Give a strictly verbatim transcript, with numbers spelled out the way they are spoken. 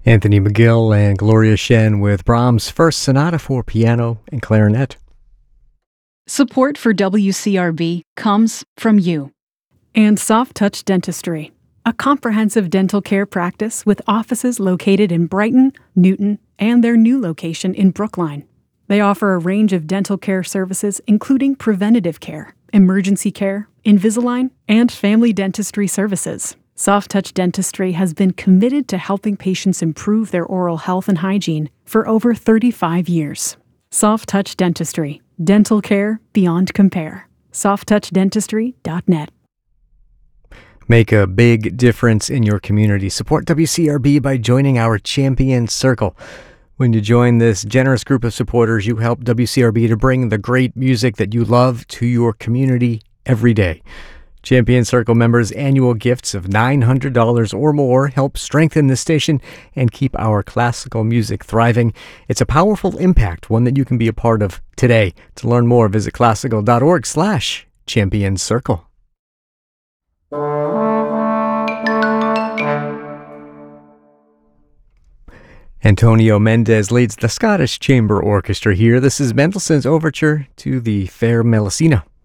Anthony McGill and Gloria Shen with Brahms' First Sonata for piano and clarinet. Support for W C R B comes from you. And Soft Touch Dentistry, a comprehensive dental care practice with offices located in Brighton, Newton, and their new location in Brookline. They offer a range of dental care services including preventative care, emergency care, Invisalign, and family dentistry services. Soft Touch Dentistry has been committed to helping patients improve their oral health and hygiene for over thirty-five years. Soft Touch Dentistry, dental care beyond compare. soft touch dentistry dot net. Make a big difference in your community. Support W C R B by joining our Champion Circle. When you join this generous group of supporters, you help W C R B to bring the great music that you love to your community every day. Champion Circle members' annual gifts of nine hundred dollars or more help strengthen the station and keep our classical music thriving. It's a powerful impact, one that you can be a part of today. To learn more, visit classical.org slash champion circle. Antonio Mendez leads the Scottish Chamber Orchestra here. This is Mendelssohn's Overture to the Fair Melusina.